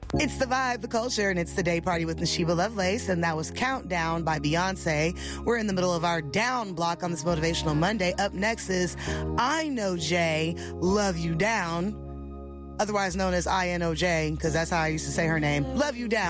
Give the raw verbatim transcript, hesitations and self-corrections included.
It's the vibe, the culture, and it's the day party with Nashiba Lovelace, and that was Countdown by Beyonce. We're in the middle of our down block on this Motivational Monday. Up next is I Know Jay, Love You Down, otherwise known as I N O J, because that's how I used to say her name. Love You Down.